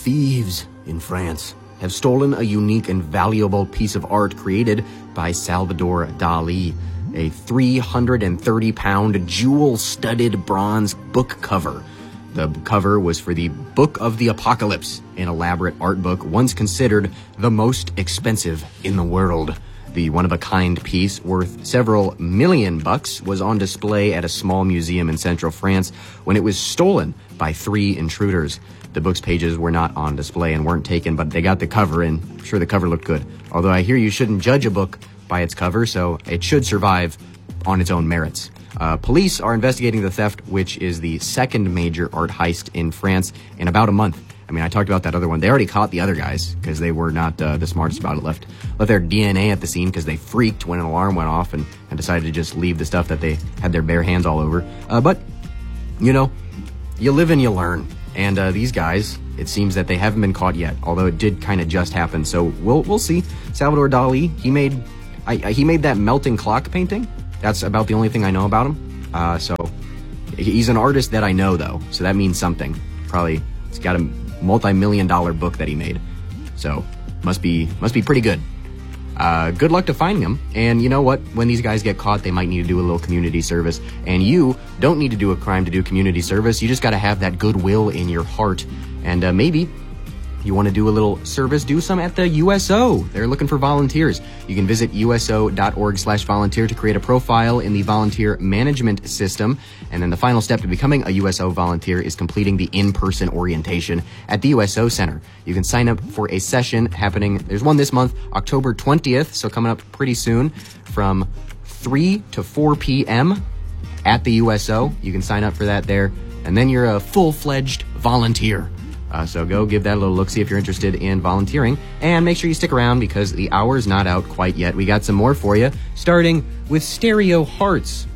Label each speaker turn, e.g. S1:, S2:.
S1: Thieves in France have stolen a unique and valuable piece of art created by Salvador Dali, a 330-pound jewel-studded bronze book cover. The cover was for the Book of the Apocalypse, an elaborate art book once considered the most expensive in the world. The one-of-a-kind piece, worth several million bucks, was on display at a small museum in central France when it was stolen by 3 intruders. The book's pages were not on display and weren't taken, but they got the cover, and I'm sure the cover looked good. Although I hear you shouldn't judge a book by its cover, so it should survive on its own merits. Police are investigating the theft, which is the second major art heist in France in about a month. I mean, I talked about that other one. They already caught the other guys because they were not the smartest about it. Left their DNA at the scene because they freaked when an alarm went off and decided to just leave the stuff that they had their bare hands all over. But, you know, you live and you learn. And these guys, it seems that they haven't been caught yet, although it did kind of just happen. So we'll see. Salvador Dali, he made that melting clock painting. That's about the only thing I know about him. So he's an artist that I know, though. So that means something. Probably he's got a multi-million-dollar book that he made. So must be pretty good. Good luck to finding him. And you know what? When these guys get caught, they might need to do a little community service. And you don't need to do a crime to do community service. You just got to have that goodwill in your heart. And maybe you want to do a little service, do some at the USO. They're looking for volunteers. You can visit uso.org/volunteer to create a profile in the volunteer management system. And then the final step to becoming a USO volunteer is completing the in-person orientation at the USO Center. You can sign up for a session happening, there's one this month, October 20th, so coming up pretty soon, from 3 to 4 p.m. at the USO. You can sign up for that there, and then you're a full-fledged volunteer. So go give that a little look, see if you're interested in volunteering, and make sure you stick around because the hour's not out quite yet. We got some more for you, starting with Stereo Hearts.